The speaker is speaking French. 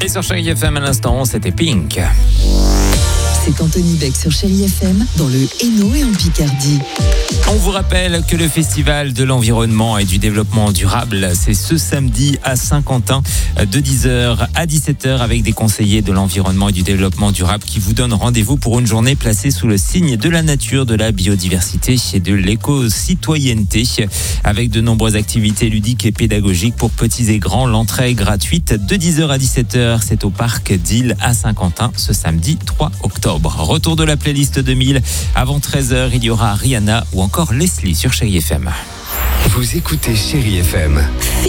sur Chérie FM à l'instant, c'était Pink. C'est Anthony Beck sur Chérie FM dans le Hainaut et en Picardie. On vous rappelle que le Festival de l'environnement et du développement durable, c'est ce samedi à Saint-Quentin de 10h à 17h avec des conseillers de l'environnement et du développement durable qui vous donnent rendez-vous pour une journée placée sous le signe de la nature, de la biodiversité et de l'éco-citoyenneté avec de nombreuses activités ludiques et pédagogiques pour petits et grands. L'entrée est gratuite de 10h à 17h. C'est au parc d'Île à Saint-Quentin ce samedi 3 octobre. Retour de la playlist 2000. Avant 13h, il y aura Rihanna ou encore Leslie sur Chérie FM. Vous écoutez Chérie FM.